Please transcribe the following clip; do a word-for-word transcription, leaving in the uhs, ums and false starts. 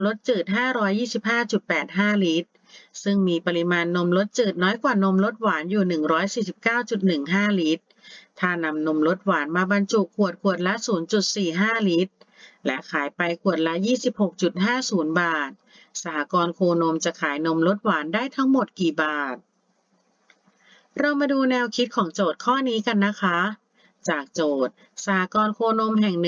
รสจืด ห้าร้อยยี่สิบห้าจุดแปดห้า ลิตรซึ่งมีปริมาณนมรสจืดน้อยกว่านมรสหวานอยู่ หนึ่งร้อยสี่สิบเก้าจุดหนึ่งห้า ลิตรถ้านำนมรสหวานมาบรรจุขวดขวดละ ศูนย์จุดสี่ห้า ลิตรและขายไปขวดละ ยี่สิบหกจุดห้าศูนย์ บาทสหกรณ์โคนมจะขายนมรสหวานได้ทั้งหมดกี่บาทเรามาดูแนวคิดของโจทย์ข้อนี้กันนะคะจากโจทย์สหกรณ์โคนมแห่งหนึ่ง